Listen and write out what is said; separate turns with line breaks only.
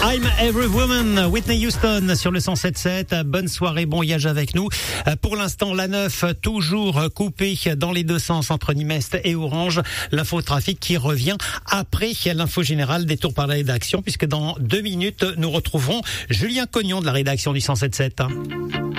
I'm Every Woman, Whitney Houston sur le 107.7. Bonne soirée, bon voyage avec nous. Pour l'instant, la 9 toujours coupée dans les deux sens entre Nimest et Orange. L'infotrafic qui revient après l'info générale des tours par la rédaction, puisque dans 2 minutes, nous retrouverons Julien Cognon de la rédaction du 107.7.